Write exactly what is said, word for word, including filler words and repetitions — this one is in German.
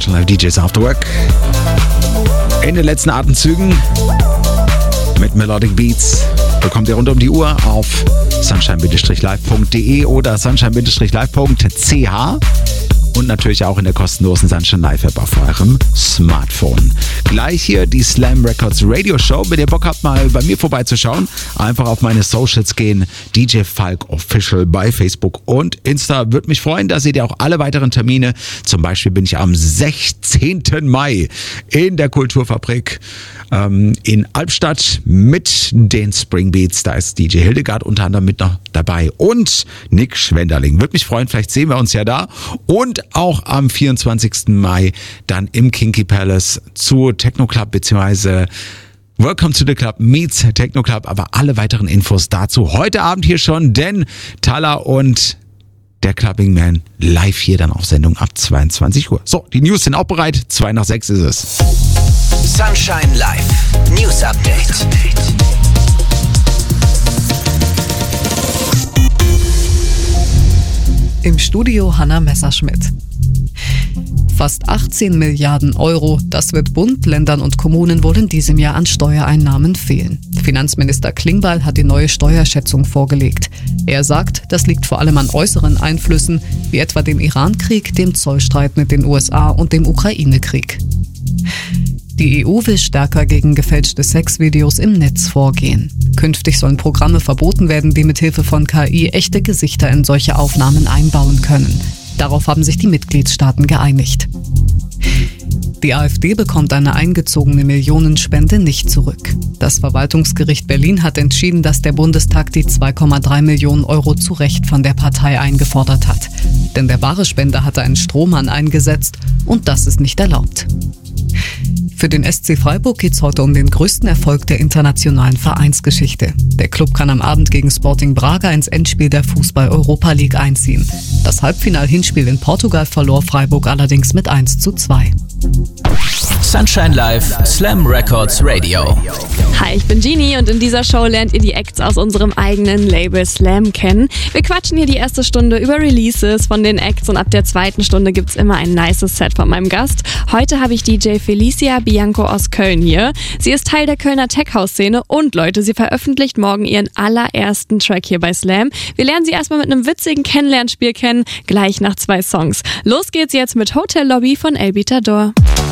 Sunshine Live D Js After Work. In den letzten Atemzügen mit Melodic Beats bekommt ihr rund um die Uhr auf sunshine live punkt de oder sunshine live punkt c h und natürlich auch in der kostenlosen Sunshine Live App auf eurem Smartphone. Gleich hier die Slam Records Radio Show. Wenn ihr Bock habt, mal bei mir vorbeizuschauen, einfach auf meine Socials gehen. D J Falk Official bei Facebook und Insta. Würde mich freuen, da seht ihr auch alle weiteren Termine. Zum Beispiel bin ich am sechzehnten Mai in der Kulturfabrik ähm, in Albstadt mit den Spring Beats. Da ist D J Hildegard unter anderem mit noch dabei und Nick Schwenderling. Würde mich freuen, vielleicht sehen wir uns ja da. Und auch am vierundzwanzigsten Mai dann im Kinky Palace zu Techno Club beziehungsweise Welcome to the Club meets Techno Club. Aber alle weiteren Infos dazu heute Abend hier schon, denn Tala und der Clubbing Man live hier dann auf Sendung ab zweiundzwanzig Uhr. So, die News sind auch bereit. Zwei nach sechs ist es. Sunshine Live News Update. Im Studio Hanna Messerschmidt. Fast achtzehn Milliarden Euro, das wird Bund, Ländern und Kommunen wohl in diesem Jahr an Steuereinnahmen fehlen. Finanzminister Klingbeil hat die neue Steuerschätzung vorgelegt. Er sagt, das liegt vor allem an äußeren Einflüssen, wie etwa dem Iran-Krieg, dem Zollstreit mit den U S A und dem Ukraine-Krieg. Die E U will stärker gegen gefälschte Sexvideos im Netz vorgehen. Künftig sollen Programme verboten werden, die mithilfe von K I echte Gesichter in solche Aufnahmen einbauen können. Darauf haben sich die Mitgliedstaaten geeinigt. Die AfD bekommt eine eingezogene Millionenspende nicht zurück. Das Verwaltungsgericht Berlin hat entschieden, dass der Bundestag die zwei Komma drei Millionen Euro zu Recht von der Partei eingefordert hat. Denn der wahre Spender hatte einen Strohmann eingesetzt und das ist nicht erlaubt. Für den S C Freiburg geht's heute um den größten Erfolg der internationalen Vereinsgeschichte. Der Club kann am Abend gegen Sporting Braga ins Endspiel der Fußball-Europa League einziehen. Das Halbfinal-Hinspiel in Portugal verlor Freiburg allerdings mit eins zu zwei. Sunshine Live Slam Records Radio. Hi, ich bin Genie und in dieser Show lernt ihr die Acts aus unserem eigenen Label Slam kennen. Wir quatschen hier die erste Stunde über Releases von den Acts und ab der zweiten Stunde gibt's immer ein nices Set von meinem Gast. Heute habe ich D J Felicia Bianco aus Köln hier. Sie ist Teil der Kölner Tech-House-Szene und Leute, sie veröffentlicht morgen ihren allerersten Track hier bei Slam. Wir lernen sie erstmal mit einem witzigen Kennenlernspiel kennen, gleich nach zwei Songs. Los geht's jetzt mit Hotel Lobby von El Bitador.